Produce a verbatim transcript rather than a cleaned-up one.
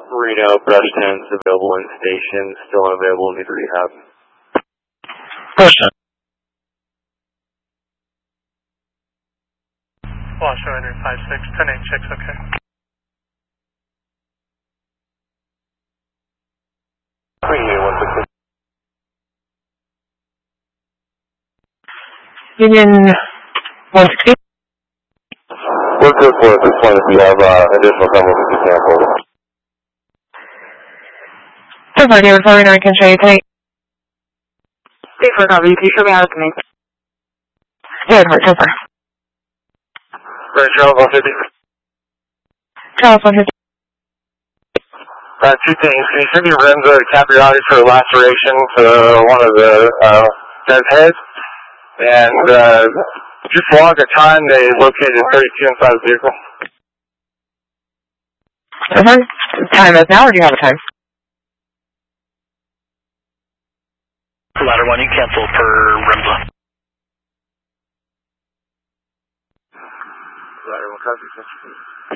Reno, brush tents available in station, still unavailable, need rehab. Question. Washoe entering five six, ten eight checks, okay. Union one sixty. We're good for at this point if you have uh, additional cover with the sample. ten forty, four nine, can show you tonight. Thanks for copy, can you show me how to me? Yeah, ten four. Right, Charles one fifty. Charles one fifty. Uh, two things. Can you send your Renzo to Capriati for a laceration to one of the uh, dead heads? And uh, just log a time they located thirty-two inside the vehicle. Uh-huh. Time is now, or do you have a time? Ladder one, you cancel per Remza. Ladder one, copy.